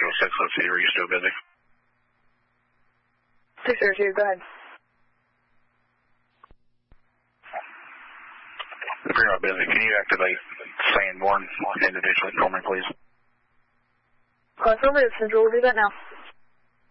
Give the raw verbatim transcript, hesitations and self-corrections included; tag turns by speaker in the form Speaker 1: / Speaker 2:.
Speaker 1: oh six, let's see, are you still busy?
Speaker 2: six zero two, go ahead.
Speaker 1: If you're not busy, can you activate Sanborn individually for me, please?
Speaker 2: Cross over to Central, we'll do that now.